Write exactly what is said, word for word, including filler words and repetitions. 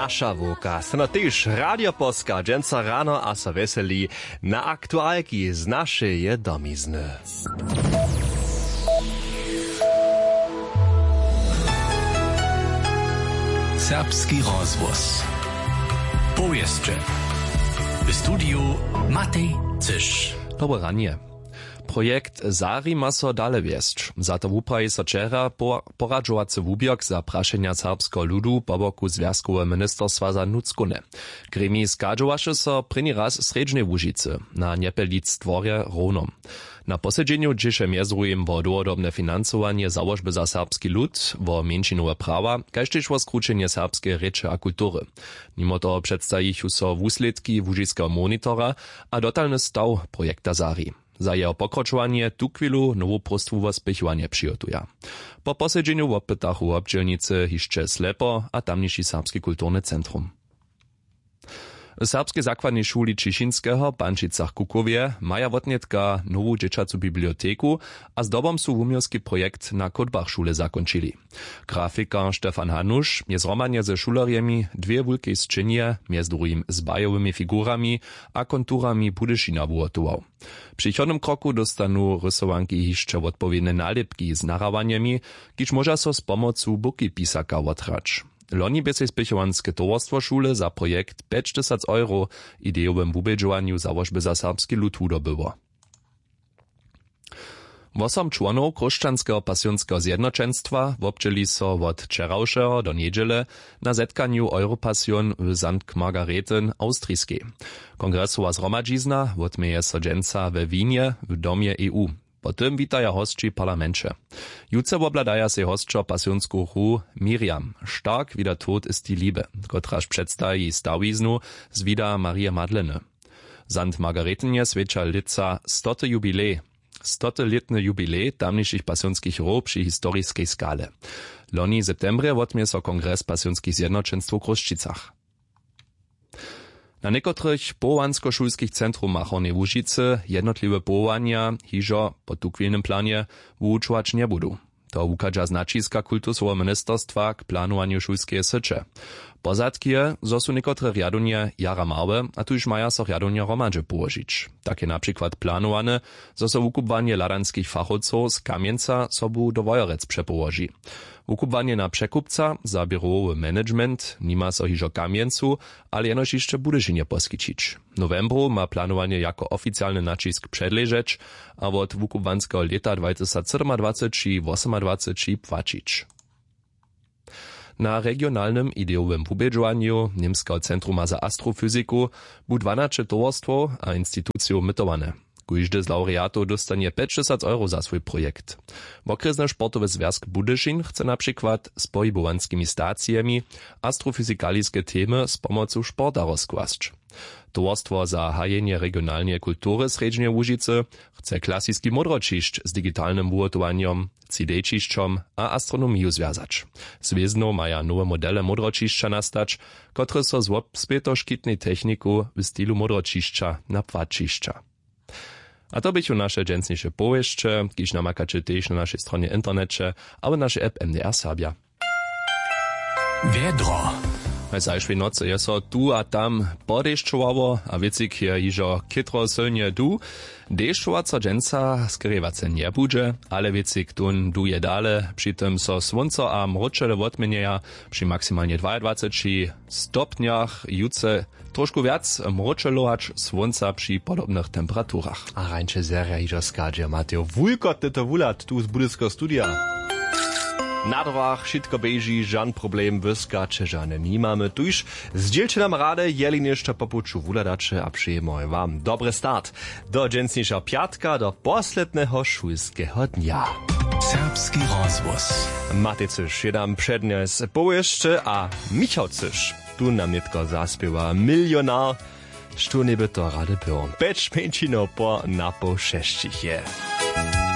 Naša vôka. Stano tyž Radio Polska, dženca ráno a sa veselí na aktuálky z našej domizny. Serbski rozvoz. Powieszcze. W studiu Matej Cysz. Dobre ranie. Projekt Zari ma so dale viesť. Za to wupraji so čera poradžovacy wubiok za prašenia serbskiego ludu po boku Związkowe ministerstwa za nutskune. Gremi skadžovaše so první raz v Sredžnej Łužicy na Nepelic dworje Rovnom. Na posedzeniu dziesze mierzrujem wo dôvodobne financovanie załožby za serbski lud, wo menšinové práva, kaž tiež wo skručenie serbskej reče a kultury. Mimo toho predstavichu so wusledki Łužického monitora a dotalny stav projekta Zari. Za jeho pokročovanie tu chvíľu novú prostvu vo spěchovanie přijotuja. Po posedzeniu v opytachu obdželnice hišče Slepo a tamniši Serbski kulturne centrum. W serbskiej zakładnej szuli Ciszynskiego, Pančicach Kukowie, maja wotnietka nową dzieciacu biblioteku, a z dobom su wumiorski projekt na Kodbach szule zakończyli. Grafiker Stefan Hanusz je zromanie ze szulerjemi dwie wielkie sczynie, między drugim z bajowymi figurami a konturami Budyszina wuotował. W przychodnym kroku dostanu rysowanki jeszcze odpowiednie nalepki z narawaniami, kiż może so z pomocą buki pisaka otrać. Loni by se spěchovanské towarstwo šule za projekt päťdesiat euro idejowym wubedžovanju załožby za serbski lud wudobyło. Wosom członów Kruščanského pasjonského zjednoczenstwa wobdźeli so od wczorajszego do niedziele na zetkaniu Europasjon w Sankt Margareten Austrijskiej. Kongresowa zhromadźizna wotmieje so dženca we Winie w domie E U. Potem witaja hostči parlamencie. Jutce wobladaja se hostčo pasjonsku hru Miriam. Stark wie der Tod ist die Liebe, kotraž przedstawi stawiznu z vida Maria Madlene. Sankt Margaretenje sveča lica stote jubilej. Stote litne jubilej tamnišich pasjonskich hru przy historijskiej skale. Loni septembre wotmie so kongres pasjonskich zjednoczenstw w Kruščicach. Na niekotrych połowansko-szulskich centrumach Hornej Łužicy jednotliwe połowania hižo po tukwilnym planie wuučować nie budu. To ukadža značiska kultusowego ministerstwa k planowaniu szulskie sycze. Pozadkie, zo su niekotre riadonie jara małe, a tuż maja so riadonie romadże położyć. Takie na przykład planowane, zo so ukupwanie ladanskich fachowców z Kamieńca sobu do Wojorec przepołoży. Ukupwanie na przekupca za biurowy management nima so hižo Kamieńcu, ale jenoż jeszcze Budyszynie poskičić. W novembru ma planowanie jako oficjalny nacisk przedleżeć, a od ukupwanskiego leta dwa tysiące siedemnадцать či dwadzieścia či płacić. Na regionalnym ideowym wubedżowaniu Niemskiego Centruma za Astrofyziku bu dwanaście towarstwo a instytucje mytowane. Każdy z laureatów dostanie päťdesiat euro za swój projekt. Okresny sportowy związek Budyszin chce na przykład z pohybowanskimi stacjami astrofizykaliskie temy z pomocą sporta rozkłaszć. Towarstwo za hajenie regionalnej kultury Sredźnej Łužicy chce klasyjski modročišć z digitalnym wuotowaniem, C D-čišćom a astronomią związać. Zwiezno maja nowe modele modročišća nastać, które so z spětoškitnej techniku w stylu modročišća na płatčišća. A to byciu nasze dżęsniejsze powieszcze, kiż namakacie też na naszej stronie internecie, a w naszej app M D R Serbia. Wiedro. Zajszwej nocy je so tu a tam podešćowało, a wiecik je hižo kytro silnie du. Dešćovaca dżęca skrywace nie budże, ale wiecik tun duje dale, przy tym so słonco a mroczele wotmienieja przy maksymalnie dwadzieścia či stopniach, jutce troszkę wiac mročelohać słonca przy podobnych temperaturach. A rańcze seria hižo skadže, Mateo. Wulkot to wulat tu z Budyskiego studia. Na drogach šitko beži, žan problem wyskače, žane nimamy. Tuž zdjelče nam rade, jeli nešto popuču vuladače a přejemo wam dobry start do dżęsniejsza piatka, do posledného šulského dnia. Serbski rozvoz. Matej Cysz, jedam przednie z powieszcze, a Michał Cysz tu nam nitko zaspiewa milionar, što nie by to rade było. Peć pęčino po napo šeštich je.